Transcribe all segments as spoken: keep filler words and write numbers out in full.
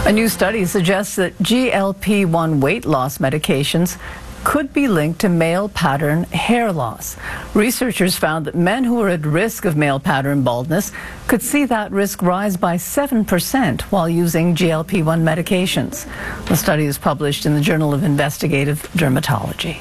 A new study suggests that G L P one weight loss medications could be linked to male pattern hair loss. Researchers found that men who are at risk of male pattern baldness could see that risk rise by seven percent while using G L P one medications. The study is published in the Journal of Investigative Dermatology.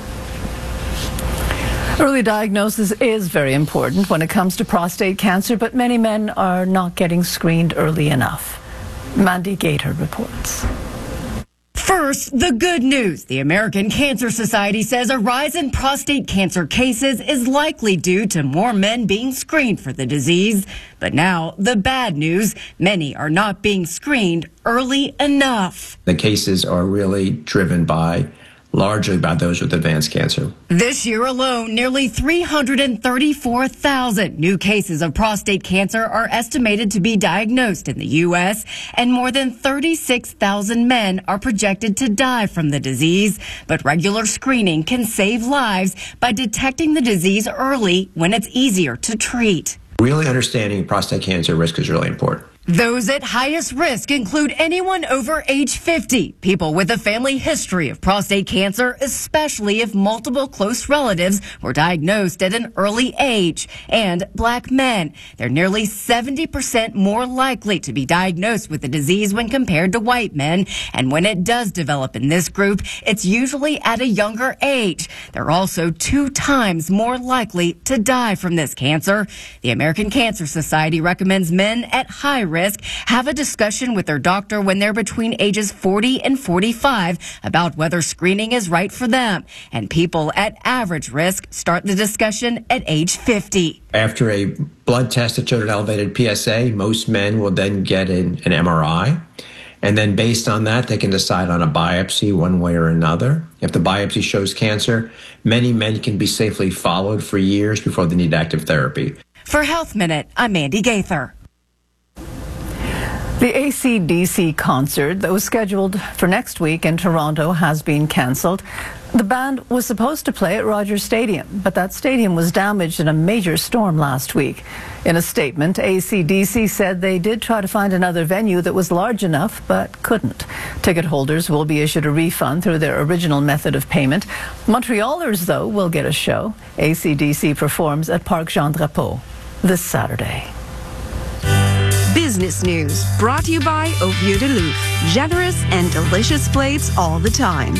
Early diagnosis is very important when it comes to prostate cancer, but many men are not getting screened early enough. Mandy Gator reports. First, the good news. The American Cancer Society says a rise in prostate cancer cases is likely due to more men being screened for the disease. But now, the bad news, many are not being screened early enough. The cases are really driven by largely by those with advanced cancer. This year alone, nearly three hundred thirty-four thousand new cases of prostate cancer are estimated to be diagnosed in the U S, and more than thirty-six thousand men are projected to die from the disease. But regular screening can save lives by detecting the disease early when it's easier to treat. Really understanding prostate cancer risk is really important. Those at highest risk include anyone over age fifty, people with a family history of prostate cancer, especially if multiple close relatives were diagnosed at an early age, and black men. They're nearly seventy percent more likely to be diagnosed with the disease when compared to white men. And when it does develop in this group, it's usually at a younger age. They're also two times more likely to die from this cancer. The American Cancer Society recommends men at high risk risk have a discussion with their doctor when they're between ages forty and forty-five about whether screening is right for them. And people at average risk start the discussion at age fifty. After a blood test that showed an elevated P S A, most men will then get an, an M R I. And then based on that, they can decide on a biopsy one way or another. If the biopsy shows cancer, many men can be safely followed for years before they need active therapy. For Health Minute, I'm Mandy Gaither. The A C D C concert that was scheduled for next week in Toronto has been cancelled. The band was supposed to play at Rogers Stadium, but that stadium was damaged in a major storm last week. In a statement, A C D C said they did try to find another venue that was large enough, but couldn't. Ticket holders will be issued a refund through their original method of payment. Montrealers, though, will get a show. A C D C performs at Parc Jean Drapeau this Saturday. Business News, brought to you by Au Vieux de Louvre. Generous and delicious plates all the time.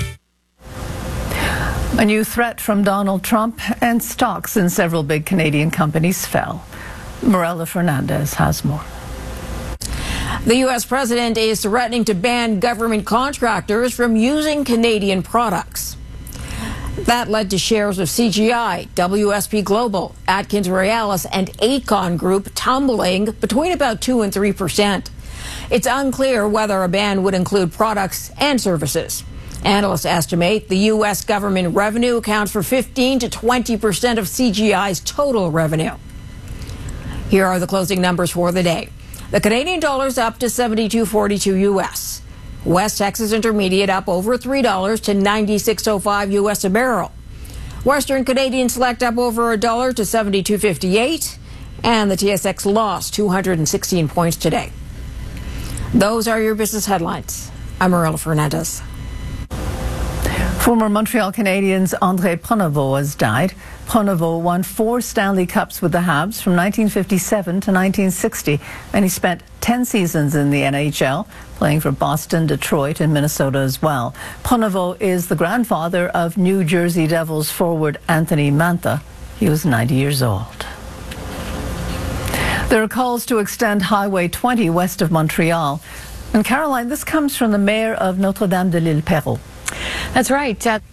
A new threat from Donald Trump, and stocks in several big Canadian companies fell. Morella Fernandez has more. The U S president is threatening to ban government contractors from using Canadian products. That led to shares of C G I, W S P Global, Atkins Realis, and Aecon Group tumbling between about two and three percent. It's unclear whether a ban would include products and services. Analysts estimate the U S government revenue accounts for fifteen to twenty percent of C G I's total revenue. Here are the closing numbers for the day. The Canadian dollar's up to seventy-two forty-two U S. West Texas Intermediate up over three dollars to ninety-six oh five U S a barrel. Western Canadian Select up over a dollar to seventy-two fifty-eight. And the T S X lost two hundred sixteen points today. Those are your business headlines. I'm Morella Fernandez. Former Montreal Canadiens André Pronovost has died. Pronovost won four Stanley Cups with the Habs from nineteen fifty-seven to nineteen sixty, and he spent ten seasons in the N H L, playing for Boston, Detroit, and Minnesota as well. Pronovost is the grandfather of New Jersey Devils forward Anthony Mantha. He was ninety years old. There are calls to extend Highway twenty west of Montreal. And Caroline, this comes from the mayor of Notre-Dame-de-l'Île-Perrot. That's right. Uh,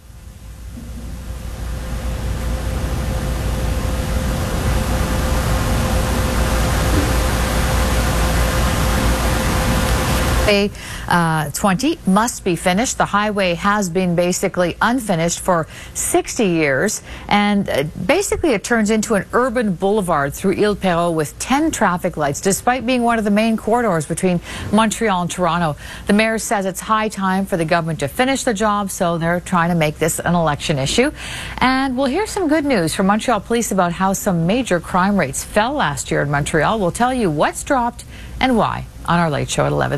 Uh, twenty must be finished. The highway has been basically unfinished for sixty years, and uh, basically it turns into an urban boulevard through Île-Perrot with ten traffic lights, despite being one of the main corridors between Montreal and Toronto. The mayor says it's high time for the government to finish the job, so they're trying to make this an election issue. And we'll hear some good news from Montreal police about how some major crime rates fell last year in Montreal. We'll tell you what's dropped and why on our late show at eleven.